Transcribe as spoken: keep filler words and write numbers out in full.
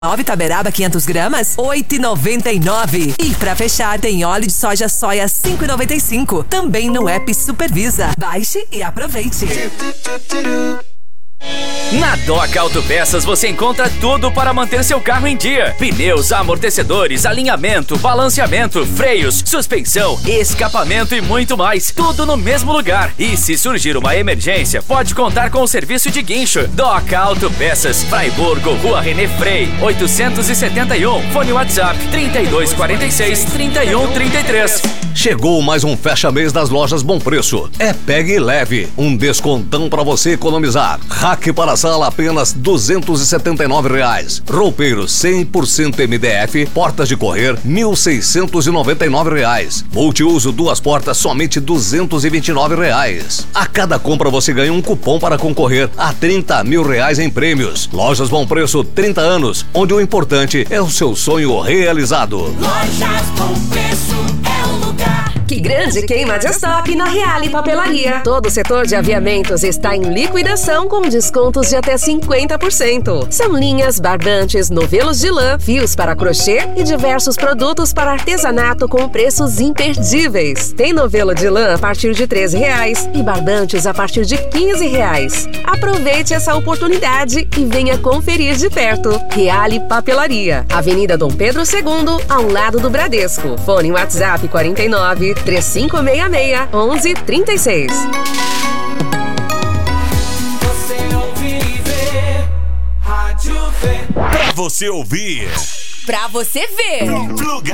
Nove taberaba quinhentos gramas, oito e noventa e nove. E pra fechar, tem óleo de soja soia cinco e noventa e cinco. Também no app Supervisa. Baixe e aproveite. Na Doca Autopeças você encontra tudo para manter seu carro em dia: pneus, amortecedores, alinhamento, balanceamento, freios, suspensão, escapamento e muito mais. Tudo no mesmo lugar. E se surgir uma emergência, pode contar com o serviço de guincho. Doca Autopeças, Fraiburgo, Rua René Frei, oitocentos e setenta e um. Fone WhatsApp trinta e dois quarenta e seis, trinta e um trinta e três. Chegou mais um fecha-mês das lojas Bom Preço. É Pegue e Leve, um descontão para você economizar. Rack para sala apenas duzentos e setenta e nove reais. Roupeiro cem por cento M D F, portas de correr mil seiscentos e noventa e nove reais. Multiuso duas portas somente duzentos e vinte e nove reais. A cada compra você ganha um cupom para concorrer a trinta mil reais em prêmios. Lojas Bom Preço, trinta anos, onde o importante é o seu sonho realizado. Lojas Bom Preço é o lugar. Que grande queima de estoque na Reale Papelaria. Todo o setor de aviamentos está em liquidação com descontos de até cinquenta por cento. São linhas, barbantes, novelos de lã, fios para crochê e diversos produtos para artesanato com preços imperdíveis. Tem novelo de lã a partir de treze reais e barbantes a partir de quinze reais. Aproveite essa oportunidade e venha conferir de perto. Reale Papelaria, Avenida Dom Pedro segundo, ao lado do Bradesco. Fone WhatsApp quarenta e nove, três cinco seis seis, onze trinta e seis. Você ouvir e ver, Rádio V. Pra você ouvir. Pra você ver. Pluga.